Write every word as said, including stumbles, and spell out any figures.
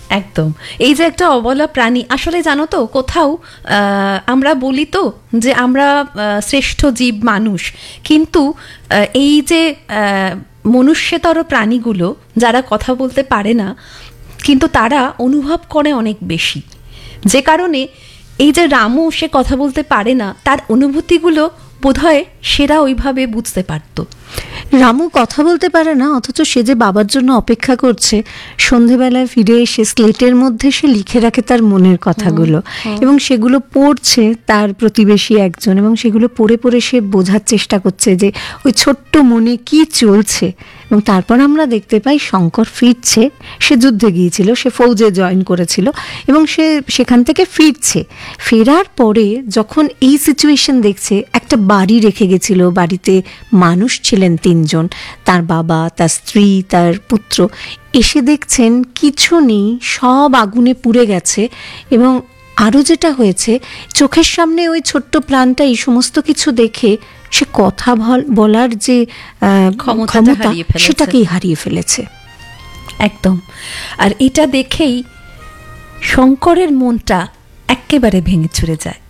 একদম। এই যে একটা অবলা প্রাণী, আসলে জানো তো কোথাও আমরা বলি তো যে আমরা শ্রেষ্ঠ জীব মানুষ, কিন্তু এই যে মনুষ্যতর প্রাণীগুলো যারা কথা বলতে পারে না, কিন্তু তারা অনুভব করে অনেক বেশি, যে কারণে এই যে রামু সে কথা বলতে পারে না, তার অনুভূতিগুলো বোধহয় সেরা ওইভাবে বুঝতে পারতো। রামু কথা বলতে পারে না, অথচ সে যে বাবার জন্য অপেক্ষা করছে, সন্ধেবেলায় ফিরে এসে স্লেটের মধ্যে সে লিখে রাখে তার মনের কথাগুলো, এবং সেগুলো পড়ছে তার প্রতিবেশী একজন, এবং সেগুলো পড়ে পড়ে সে বোঝার চেষ্টা করছে যে ওই ছোট্ট মনে কি চলছে। এবং তারপর আমরা দেখতে পাই শঙ্কর ফিরছে, সে যুদ্ধে গিয়েছিল, সে ফৌজে জয়েন করেছিল, এবং সে সেখান থেকে ফিরছে। ফেরার পরে যখন এই সিচুয়েশন দেখছে, একটা বাড়ি রেখে গেছিল, বাড়িতে মানুষ ছিলেন তিনজন, তার বাবা, তার স্ত্রী, তার পুত্র, এসে দেখছেন কিছু নেই, সব আগুনে পুড়ে গেছে। এবং আরও যেটা হয়েছে, চোখের সামনে ওই ছোট্ট প্রাণটা এই সমস্ত কিছু দেখে সে কথা বলার যে ক্ষমতা, সেটাকেই হারিয়ে ফেলেছে। একদম। আর এটা দেখেই শঙ্করের মনটা একেবারে ভেঙে চুরে যায়।